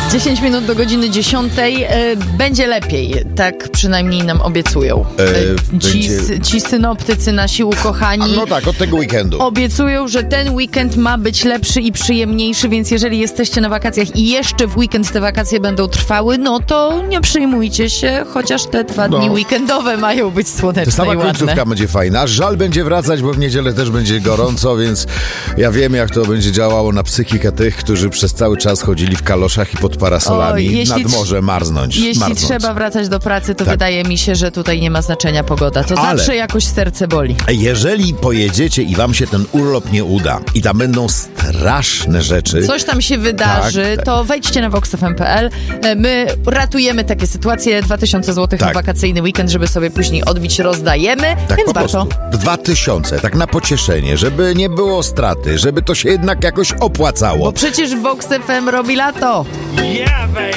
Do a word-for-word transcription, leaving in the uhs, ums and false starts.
dziesięć minut do godziny dziesiątej. E, będzie lepiej, tak przynajmniej nam obiecują. E, ci, będzie... ci synoptycy nasi ukochani. A no tak, od tego weekendu. Obiecują, że ten weekend ma być lepszy i przyjemniejszy, więc jeżeli jesteście na wakacjach i jeszcze w weekend te wakacje będą trwały, no to nie przejmujcie się, chociaż te dwa no. dni weekendowe mają być słoneczne Sama i ładne. końcówka będzie fajna. Żal będzie wracać, bo w niedzielę też będzie gorąco, więc ja wiem, jak to będzie działało na psychikę tych, którzy przez cały czas chodzili w kaloszach i pod parasolami o, nad morze marznąć. Jeśli marznąc. trzeba wracać do pracy, to tak. wydaje mi się, że tutaj nie ma znaczenia pogoda. To Ale zawsze jakoś serce boli. Jeżeli pojedziecie i wam się ten urlop nie uda i tam będą straszne rzeczy... Coś tam się wydarzy, tak, to wejdźcie na vox f m kropka p l. My ratujemy takie sytuacje. dwa tysiące złotych tak. na wakacyjny weekend, żeby sobie później odbić, rozdajemy, tak, więc po warto. prostu. Dwa tysiące, tak na pocieszenie, żeby nie było straty, żeby to się jednak jakoś opłacało. Bo przecież Vox F M robi lato. Yeah, baby.